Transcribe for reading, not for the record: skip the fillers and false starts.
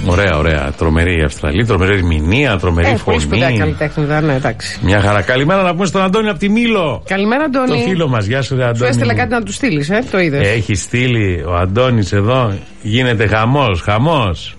Ωραία, ωραία. Τρομερή η Αυστραλία, τρομερή ερμηνεία, τρομερή φωνή. Πολύ σπουδαία καλλιτέχνηδα, ναι, εντάξει. Μια χαρά. Καλημέρα να πούμε στον Αντώνη από τη Μήλο. Καλημέρα, Αντώνη. Το φίλο μας, γεια σου, ρε Αντώνη. Σου έστειλα κάτι να του στείλει, το είδες. Έχει στείλει ο Αντώνης εδώ. Γίνεται χαμός, χαμός.